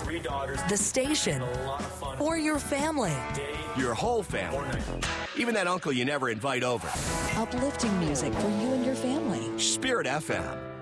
3 daughters, the station, a lot of fun. or your family. Your whole family. Even that uncle you never invite over. Uplifting music for you and your family. Spirit FM.